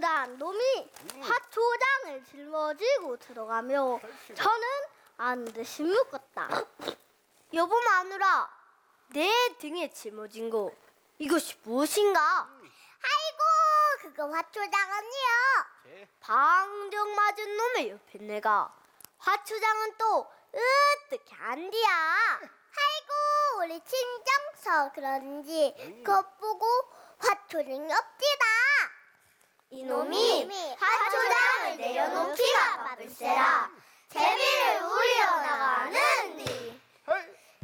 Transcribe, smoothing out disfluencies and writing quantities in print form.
무단 놈이 화초장을 짊어지고 들어가며 저는 안 듯이 묻었다. 여보 마누라, 내 등에 짊어진 거 이것이 무엇인가? 아이고, 그거 화초장은요. 방정 맞은 놈의 옆에 내가 화초장은 또 어떻게 안디야? 아이고, 우리 친정서 그런지 겉보고 화초장이 없디다. 이놈이 화초장을 내려놓기가 바쁠세라. 재미